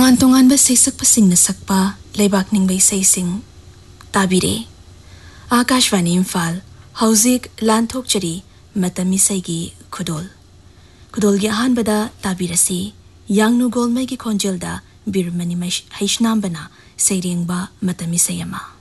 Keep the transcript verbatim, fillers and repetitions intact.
ꯇꯣꯉꯥꯟ ꯇꯣꯉꯥꯟꯕ ꯁꯩꯁꯛꯄꯁꯤꯡꯅ ꯁꯛꯄ ꯂꯩꯕꯥꯛ ꯅꯤꯡꯕ ꯏꯁꯩꯁꯤꯡ ꯇꯥꯕꯤꯔꯦ꯫ आकाशवाणी इम्फाल हौजिक लांथोकचरी मतम इसैगी खुदोल खुदोलगी अहानबदा ताबिरसी यांगनु गोलमैगी खोंजेलदा बिरमनी हैशनाम्बना सैरेंगबा मतम इसैयमा।